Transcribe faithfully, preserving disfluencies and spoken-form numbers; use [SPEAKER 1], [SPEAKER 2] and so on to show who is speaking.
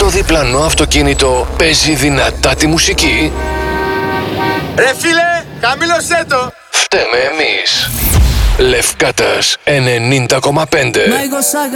[SPEAKER 1] το διπλανό αυτοκίνητο παίζει δυνατά τη μουσική.
[SPEAKER 2] Ρε φίλε, χαμήλωσέ το.
[SPEAKER 1] Φταίμε εμείς. Λευκάτας ενενήντα κόμμα πέντε.